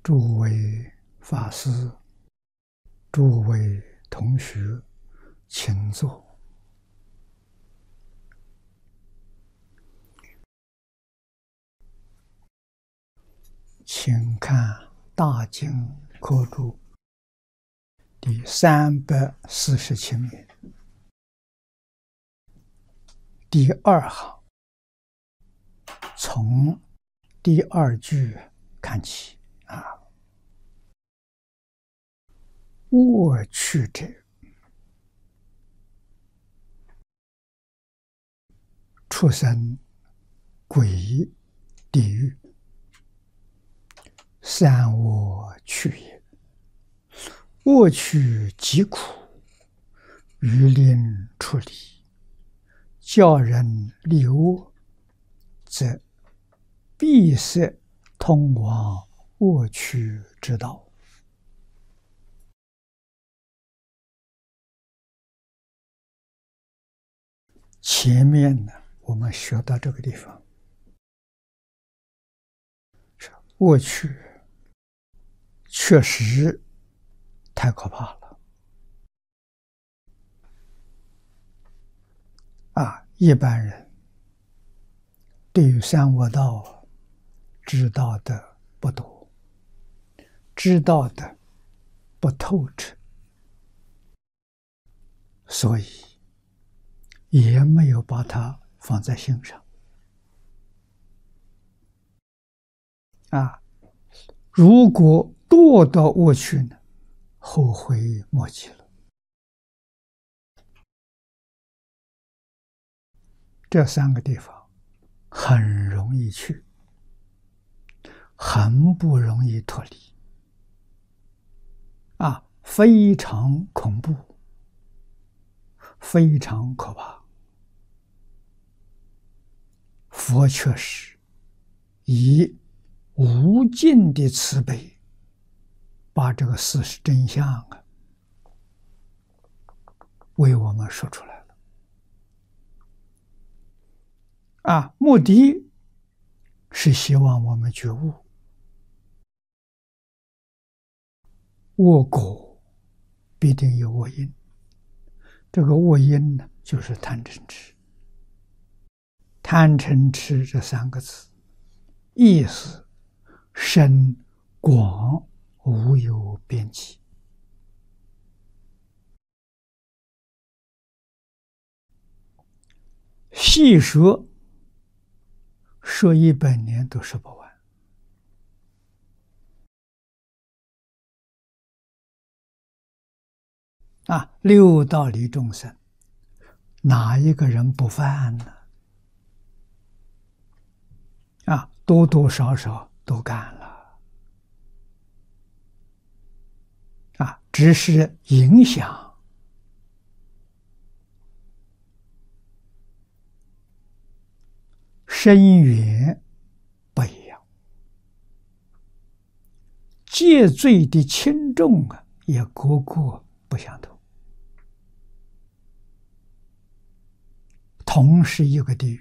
诸位法师、诸位同学，请坐。请看《大经科注》第347面第二行，从第二句看起啊。恶趣者，畜生、鬼、地狱，三恶趣也。恶趣极苦，欲令出离，教人利恶，则闭塞通往恶趣之道。前面呢，我们学到这个地方，恶趣确实太可怕了啊！一般人对于三恶道知道的不多，知道的不透彻，所以也没有把它放在心上啊。如果堕到恶趣呢，后悔莫及了。这三个地方很容易去，很不容易脱离啊，非常恐怖，非常可怕。佛确实以无尽的慈悲，把这个事实真相为我们说出来了目的是希望我们觉悟，恶果必定有恶因，这个恶因呢，就是贪嗔痴。贪嗔痴这三个字，意思深广无有边际细说100年都说不完六道里众生，哪一个人不犯呢？多多少少都干了只是影响深远不一样，戒罪的轻重也个个不相同。同是一个地狱，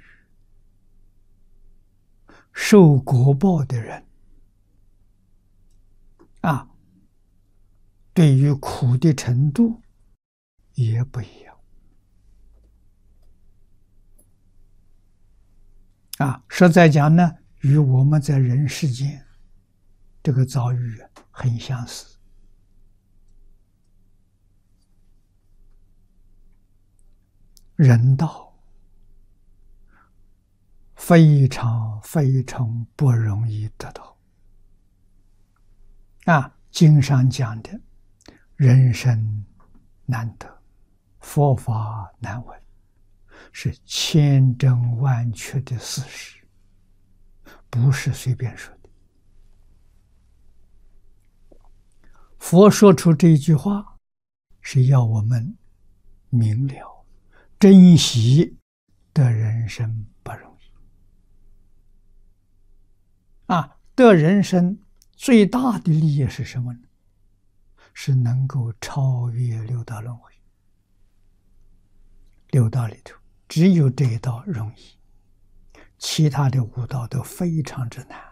受果报的人对于苦的程度也不一样实在讲呢，与我们在人世间这个遭遇很相似。人道非常非常不容易得到经上讲的人生难得，佛法难闻，是千真万确的事实，不是随便说的。佛说出这一句话，是要我们明了珍惜的人生不容易得人生最大的利益是什么呢？是能够超越六道轮回。六道里头只有这一道容易，其他的五道都非常之难